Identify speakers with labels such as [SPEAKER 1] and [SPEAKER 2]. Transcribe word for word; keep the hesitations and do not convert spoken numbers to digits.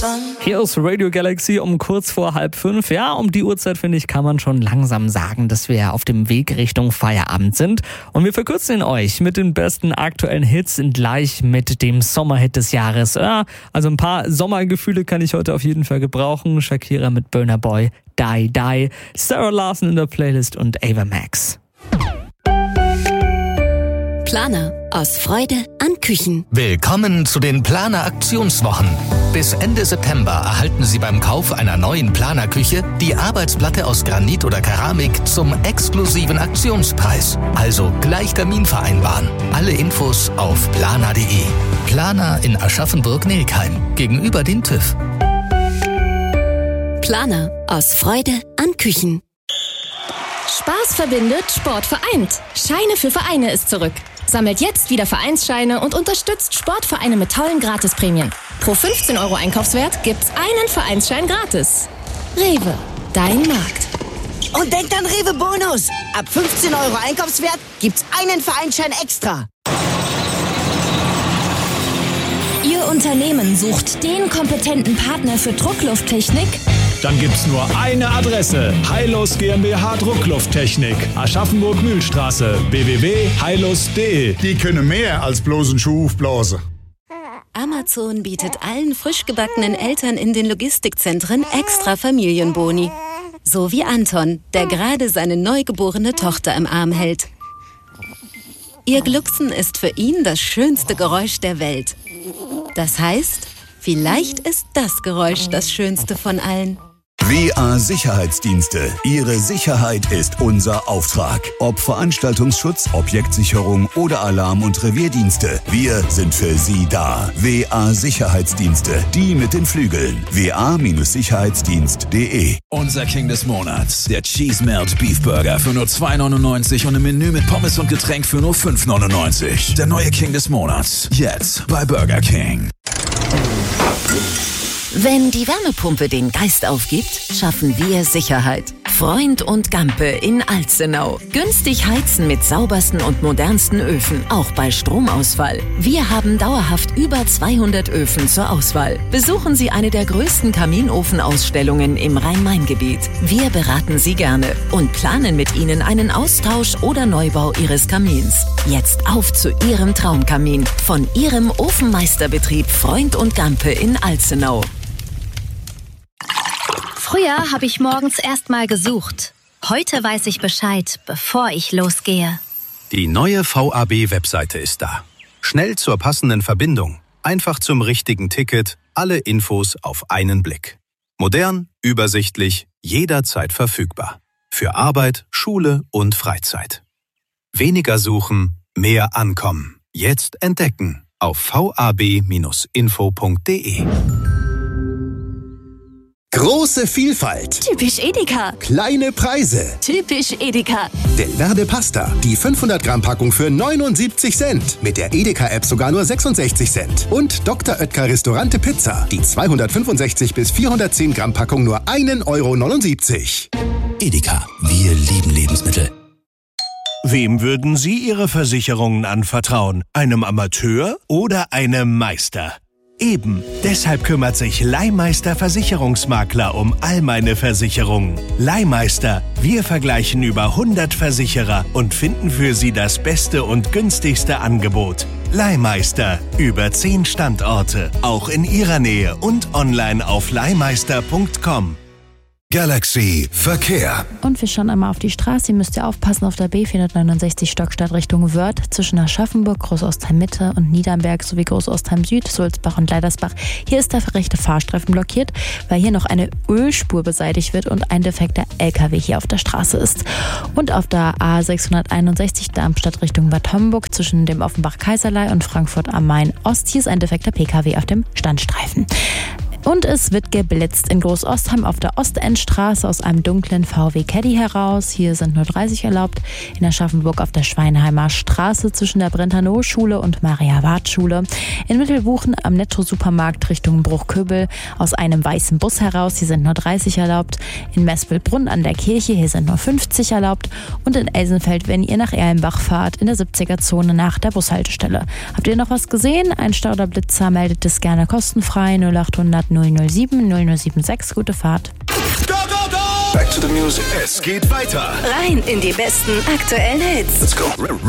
[SPEAKER 1] Hier ist Radio Galaxy um kurz vor halb fünf. Ja, um die Uhrzeit, finde ich, kann man schon langsam sagen, dass wir auf dem Weg Richtung Feierabend sind. Und wir verkürzen ihn euch mit den besten aktuellen Hits gleich mit dem Sommerhit des Jahres. Ja, also ein paar Sommergefühle kann ich heute auf jeden Fall gebrauchen. Shakira mit Burna Boy, Die Die, Sarah Larson in der Playlist und Ava Max.
[SPEAKER 2] Planer aus Freude an Küchen.
[SPEAKER 3] Willkommen zu den Planer Aktionswochen. Bis Ende September erhalten Sie beim Kauf einer neuen Planer-Küche die Arbeitsplatte aus Granit oder Keramik zum exklusiven Aktionspreis. Also gleich Termin vereinbaren. Alle Infos auf planer punkt de. Planer in Aschaffenburg-Nelkheim gegenüber dem TÜV.
[SPEAKER 2] Planer aus Freude an Küchen.
[SPEAKER 4] Spaß verbindet, Sport vereint. Scheine für Vereine ist zurück. Sammelt jetzt wieder Vereinsscheine und unterstützt Sportvereine mit tollen Gratisprämien. Pro fünfzehn Euro Einkaufswert gibt's einen Vereinsschein gratis. Rewe, dein Markt.
[SPEAKER 5] Und denkt an Rewe Bonus. Ab fünfzehn Euro Einkaufswert gibt's einen Vereinsschein extra.
[SPEAKER 4] Ihr Unternehmen sucht den kompetenten Partner für Drucklufttechnik?
[SPEAKER 6] Dann gibt's nur eine Adresse. Heilos GmbH Drucklufttechnik. Aschaffenburg-Mühlstraße. w w w punkt heilos punkt de.
[SPEAKER 7] Die können mehr als bloß einen Schuh aufblasen.
[SPEAKER 2] Amazon bietet allen frisch gebackenen Eltern in den Logistikzentren extra Familienboni. So wie Anton, der gerade seine neugeborene Tochter im Arm hält. Ihr Glucksen ist für ihn das schönste Geräusch der Welt. Das heißt, vielleicht ist das Geräusch das schönste von allen.
[SPEAKER 8] W A Sicherheitsdienste. Ihre Sicherheit ist unser Auftrag. Ob Veranstaltungsschutz, Objektsicherung oder Alarm- und Revierdienste. Wir sind für Sie da. W A Sicherheitsdienste. Die mit den Flügeln. w a Sicherheitsdienst punkt de.
[SPEAKER 9] Unser King des Monats. Der Cheese Melt Beef Burger für nur zwei neunundneunzig und ein Menü mit Pommes und Getränk für nur fünf neunundneunzig. Der neue King des Monats. Jetzt bei Burger King.
[SPEAKER 2] Wenn die Wärmepumpe den Geist aufgibt, schaffen wir Sicherheit. Freund und Gampe in Alzenau. Günstig heizen mit saubersten und modernsten Öfen, auch bei Stromausfall. Wir haben dauerhaft über zweihundert Öfen zur Auswahl. Besuchen Sie eine der größten Kaminofenausstellungen im Rhein-Main-Gebiet. Wir beraten Sie gerne und planen mit Ihnen einen Austausch oder Neubau Ihres Kamins. Jetzt auf zu Ihrem Traumkamin von Ihrem Ofenmeisterbetrieb Freund und Gampe in Alzenau.
[SPEAKER 4] Früher habe ich morgens erst mal gesucht. Heute weiß ich Bescheid, bevor ich losgehe.
[SPEAKER 10] Die neue V A B-Webseite ist da. Schnell zur passenden Verbindung, einfach zum richtigen Ticket, alle Infos auf einen Blick. Modern, übersichtlich, jederzeit verfügbar. Für Arbeit, Schule und Freizeit. Weniger suchen, mehr ankommen. Jetzt entdecken auf v a b info punkt de.
[SPEAKER 11] Große Vielfalt.
[SPEAKER 4] Typisch Edeka.
[SPEAKER 11] Kleine Preise.
[SPEAKER 4] Typisch Edeka.
[SPEAKER 11] Del Verde Pasta. Die fünfhundert Gramm Packung für neunundsiebzig Cent. Mit der Edeka-App sogar nur sechsundsechzig Cent. Und Doktor Oetker Restaurante Pizza. Die zweihundertfünfundsechzig bis vierhundertzehn Gramm Packung nur ein Euro neunundsiebzig.
[SPEAKER 9] Edeka. Wir lieben Lebensmittel.
[SPEAKER 12] Wem würden Sie Ihre Versicherungen anvertrauen? Einem Amateur oder einem Meister? Eben, deshalb kümmert sich Leihmeister Versicherungsmakler um all meine Versicherungen. Leihmeister, wir vergleichen über hundert Versicherer und finden für Sie das beste und günstigste Angebot. Leihmeister, über zehn Standorte, auch in Ihrer Nähe und online auf leihmeister punkt com.
[SPEAKER 8] Galaxy Verkehr.
[SPEAKER 13] Und wir schauen einmal auf die Straße. Ihr müsst ja aufpassen auf der B vierhundertneunundsechzig Stockstadt Richtung Wörth zwischen Aschaffenburg, Großostheim Mitte und Niedernberg sowie Großostheim Süd, Sulzbach und Leidersbach. Hier ist der rechte Fahrstreifen blockiert, weil hier noch eine Ölspur beseitigt wird und ein defekter L K W hier auf der Straße ist. Und auf der A sechshunderteinundsechzig Darmstadt Richtung Bad Homburg zwischen dem Offenbach-Kaiserlei und Frankfurt am Main Ost. Hier ist ein defekter P K W auf dem Standstreifen. Und es wird geblitzt in Großostheim auf der Ostendstraße aus einem dunklen V W Caddy heraus. Hier sind nur dreißig erlaubt. In Aschaffenburg auf der Schweinheimer Straße zwischen der Brentano-Schule und Maria-Ward-Schule. In Mittelbuchen am Netto-Supermarkt Richtung Bruchköbel aus einem weißen Bus heraus. Hier sind nur dreißig erlaubt. In Mespelbrunn an der Kirche, hier sind nur fünfzig erlaubt. Und in Elsenfeld, wenn ihr nach Erlenbach fahrt, in der siebziger-Zone nach der Bushaltestelle. Habt ihr noch was gesehen? Ein Stau oder Blitzer meldet es gerne kostenfrei null achthundert null null sieben null null sieben sechs. Gute Fahrt.
[SPEAKER 8] Go, go, go! Back to the music. Es geht weiter.
[SPEAKER 2] Rein in die besten aktuellen Hits.
[SPEAKER 8] Let's go.